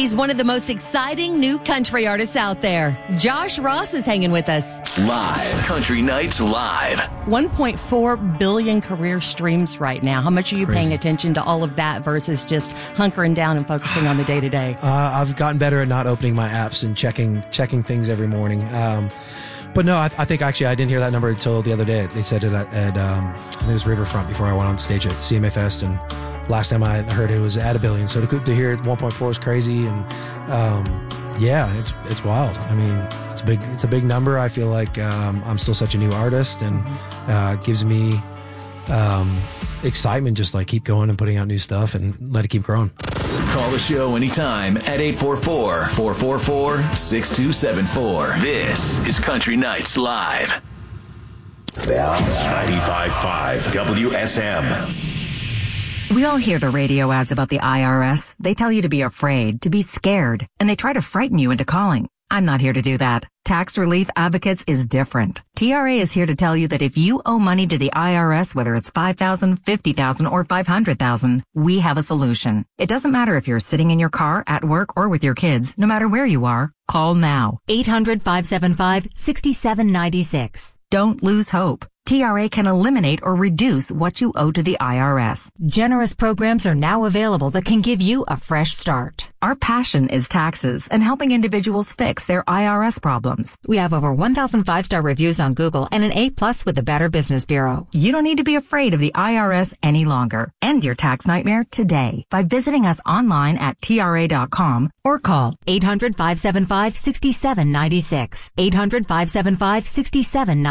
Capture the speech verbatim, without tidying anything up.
He's one of the most exciting new country artists out there. Josh Ross is hanging with us. Live. Country Nights Live. one point four billion career streams right now. How much are you Crazy. paying attention to all of that versus just hunkering down and focusing on the day-to-day? Uh, I've gotten better at not opening my apps and checking checking things every morning. Um, but no, I, I think actually I didn't hear that number until the other day. They said it at, at um, I think it was Riverfront before I went on stage at C M A Fest, and last time I heard it was at a billion. So to, to hear one point four is crazy, and um, yeah, it's it's wild. I mean, it's a big it's a big number. I feel like um, I'm still such a new artist, and uh, it gives me um, excitement just like keep going and putting out new stuff and let it keep growing. Call the show anytime at eight four four, four four four, six two seven four. This is Country Nights Live. ninety-five point five W S M. We all hear the radio ads about the I R S. They tell you to be afraid, to be scared, and they try to frighten you into calling. I'm not here to do that. Tax Relief Advocates is different. T R A is here to tell you that if you owe money to the I R S, whether it's five thousand dollars, fifty thousand dollars, or five hundred thousand dollars, we have a solution. It doesn't matter if you're sitting in your car, at work, or with your kids. No matter where you are, call now. eight hundred, five seven five, six seven nine six. Don't lose hope. T R A can eliminate or reduce what you owe to the I R S. Generous programs are now available that can give you a fresh start. Our passion is taxes and helping individuals fix their I R S problems. We have over one thousand five-star reviews on Google and an A plus with the Better Business Bureau. You don't need to be afraid of the I R S any longer. End your tax nightmare today by visiting us online at T R A dot com or call eight hundred, five seven five, six seven nine six. eight hundred, five seven five, six seven nine six.